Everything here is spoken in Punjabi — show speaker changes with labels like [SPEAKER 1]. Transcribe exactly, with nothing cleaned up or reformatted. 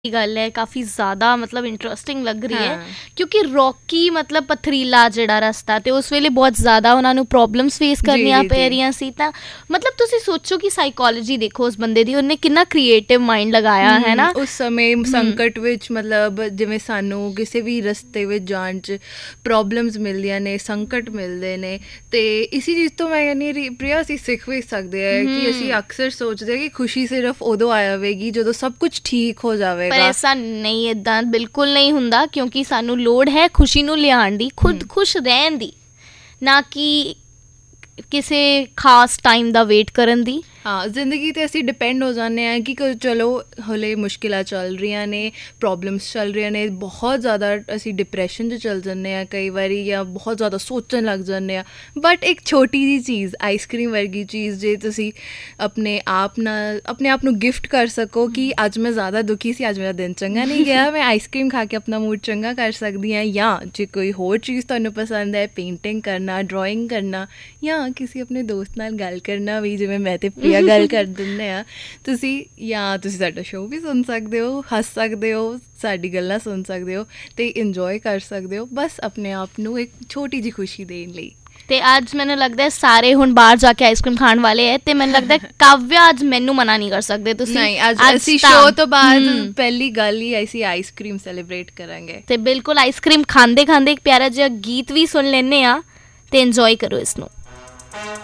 [SPEAKER 1] ਗੱਲ ਹੈ ਕਾਫੀ ਜ਼ਿਆਦਾ ਮਤਲਬ ਇੰਟਰਸਟਿੰਗ ਲੱਗ ਰਹੀ ਹੈ
[SPEAKER 2] ਹਾਂ
[SPEAKER 1] ਕਿਉਂਕਿ ਰੌਕੀ ਮਤਲਬ ਪਥਰੀਲਾ ਜਿਹੜਾ ਰਸਤਾ ਤੇ ਉਸ ਵੇਲੇ ਬਹੁਤ ਜ਼ਿਆਦਾ ਉਹਨਾਂ ਨੂੰ ਪ੍ਰੋਬਲਮਸ ਫੇਸ
[SPEAKER 2] ਜੀ
[SPEAKER 1] ਕਰਨੀਆਂ
[SPEAKER 2] ਜੀ
[SPEAKER 1] ਪੈ
[SPEAKER 2] ਜੀ
[SPEAKER 1] ਰਹੀਆਂ ਸੀ ਤਾਂ ਮਤਲਬ ਤੁਸੀਂ ਸੋਚੋ ਕਿ ਸਾਈਕੋਲੋਜੀ ਦੇਖੋ ਉਸ ਬੰਦੇ ਦੀ ਉਹਨੇ ਕਿੰਨਾ ਕ੍ਰੀਏਟਿਵ ਮਾਈਂਡ ਲਗਾਇਆ ਹੈ
[SPEAKER 2] ਹਮ,
[SPEAKER 1] ਨਾ।
[SPEAKER 2] ਉਸ ਸਮੇਂ
[SPEAKER 1] ਹਮ
[SPEAKER 2] ਸੰਕਟ ਵਿੱਚ ਮਤਲਬ ਜਿਵੇਂ ਸਾਨੂੰ ਕਿਸੇ ਵੀ ਰਸਤੇ ਵਿੱਚ ਜਾਣ 'ਚ ਪ੍ਰੋਬਲਮਸ ਮਿਲਦੀਆਂ ਨੇ, ਸੰਕਟ ਮਿਲਦੇ ਨੇ, ਤੇ ਇਸੀ ਚੀਜ਼ ਤੋਂ ਮੈਂ ਕਹਿੰਦੀ ਹਾਂ ਪ੍ਰਿਆ ਅਸੀਂ ਸਿੱਖ ਵੀ ਸਕਦੇ ਹਾਂ ਕਿ ਅਸੀਂ
[SPEAKER 1] ਹਮ
[SPEAKER 2] ਅਕਸਰ ਸੋਚਦੇ ਹਾਂ ਕਿ ਖੁਸ਼ੀ ਸਿਰਫ ਉਦੋਂ ਆਵੇਗੀ ਜਦੋਂ ਸਭ ਕੁਝ ਠੀਕ ਹੋ
[SPEAKER 1] ਪਰ
[SPEAKER 2] ਜਾਵੇਗਾ।
[SPEAKER 1] ਐਸਾ ਨਹੀਂ, ਇੱਦਾਂ ਬਿਲਕੁਲ ਨਹੀਂ ਹੁੰਦਾ ਕਿਉਂਕਿ ਸਾਨੂੰ ਲੋੜ ਹੈ ਖੁਸ਼ੀ ਨੂੰ ਲਿਆਉਣ ਦੀ, ਖੁਦ
[SPEAKER 2] ਹਮ
[SPEAKER 1] ਖੁਸ਼ ਰਹਿਣ ਦੀ, ਨਾ ਕਿ ਕਿਸੇ ਖਾਸ ਟਾਈਮ ਦਾ ਵੇਟ ਕਰਨ ਦੀ।
[SPEAKER 2] ਹਾਂ ਜ਼ਿੰਦਗੀ 'ਤੇ ਅਸੀਂ ਡਿਪੈਂਡ ਹੋ ਜਾਂਦੇ ਹਾਂ ਕਿ ਕ- ਚਲੋ ਹਲੇ ਮੁਸ਼ਕਿਲਾਂ ਚੱਲ ਰਹੀਆਂ ਨੇ, ਪ੍ਰੋਬਲਮਸ ਚੱਲ ਰਹੀਆਂ ਨੇ, ਬਹੁਤ ਜ਼ਿਆਦਾ ਅਸੀਂ ਡਿਪਰੈਸ਼ਨ 'ਚ ਚੱਲ ਜਾਂਦੇ ਹਾਂ ਕਈ ਵਾਰੀ, ਜਾਂ ਬਹੁਤ ਜ਼ਿਆਦਾ ਸੋਚਣ ਲੱਗ ਜਾਂਦੇ ਹਾਂ। ਬਟ ਇੱਕ ਛੋਟੀ ਜਿਹੀ ਚੀਜ਼, ਆਈਸਕ੍ਰੀਮ ਵਰਗੀ ਚੀਜ਼, ਜੇ ਤੁਸੀਂ ਆਪਣੇ ਆਪ ਨਾਲ ਆਪਣੇ ਆਪ ਨੂੰ ਗਿਫਟ ਕਰ ਸਕੋ ਕਿ ਅੱਜ ਮੈਂ ਜ਼ਿਆਦਾ ਦੁਖੀ ਸੀ, ਅੱਜ ਮੇਰਾ ਦਿਨ ਚੰਗਾ ਨਹੀਂ ਗਿਆ, ਮੈਂ ਆਈਸਕ੍ਰੀਮ ਖਾ ਕੇ ਆਪਣਾ ਮੂਡ ਚੰਗਾ ਕਰ ਸਕਦੀ ਹਾਂ। ਜਾਂ ਜੇ ਕੋਈ ਹੋਰ ਚੀਜ਼ ਤੁਹਾਨੂੰ ਪਸੰਦ ਹੈ, ਪੇਂਟਿੰਗ ਕਰਨਾ, ਡਰਾਇੰਗ ਕਰਨਾ, ਜਾਂ ਕਿਸੇ ਆਪਣੇ ਦੋਸਤ ਨਾਲ ਗੱਲ ਕਰਨਾ ਵੀ, ਜਿਵੇਂ ਮੈਂ ਤੇ ਜਾਂ ਗੱਲ ਕਰ ਦਿੰਦੇ ਆ ਤੁਸੀਂ, ਜਾਂ ਤੁਸੀਂ ਸਾਡਾ ਸ਼ੋਅ ਵੀ ਸੁਣ ਸਕਦੇ ਹੋ, ਹੱਸ ਸਕਦੇ ਹੋ, ਸਾਡੀ ਗੱਲਾਂ ਸੁਣ ਸਕਦੇ ਹੋ ਅਤੇ ਇੰਜੋਏ ਕਰ ਸਕਦੇ ਹੋ, ਬਸ ਆਪਣੇ ਆਪ ਨੂੰ ਇੱਕ ਛੋਟੀ ਜਿਹੀ ਖੁਸ਼ੀ ਦੇਣ ਲਈ।
[SPEAKER 1] ਤੇ ਅੱਜ ਮੈਨੂੰ ਲੱਗਦਾ ਸਾਰੇ ਹੁਣ ਬਾਹਰ ਜਾ ਕੇ ਆਈਸਕ੍ਰੀਮ ਖਾਣ ਵਾਲੇ ਹੈ ਤੇ ਮੈਨੂੰ ਲੱਗਦਾ ਕਾਵਿਆ ਅੱਜ ਮੈਨੂੰ ਮਨਾ ਨਹੀਂ ਕਰ ਸਕਦੇ ਤੁਸੀਂ।
[SPEAKER 2] ਨਹੀਂ, ਅੱਜ ਅਸੀਂ
[SPEAKER 1] ਤਾਂ
[SPEAKER 2] ਸ਼ੋਅ ਤੋਂ ਬਾਅਦ
[SPEAKER 1] ਹਮ,
[SPEAKER 2] ਪਹਿਲੀ ਗੱਲ ਹੀ ਅਸੀਂ ਆਈਸਕ੍ਰੀਮ ਸੈਲੀਬ੍ਰੇਟ ਕਰਾਂਗੇ।
[SPEAKER 1] ਤੇ ਬਿਲਕੁਲ ਆਈਸਕ੍ਰੀਮ ਖਾਂਦੇ ਖਾਂਦੇ ਇੱਕ ਪਿਆਰਾ ਜਿਹਾ ਗੀਤ ਵੀ ਸੁਣ ਲੈਂਦੇ ਆ ਤੇ ਇੰਜੋਏ ਕਰੋ ਇਸ ਨੂੰ।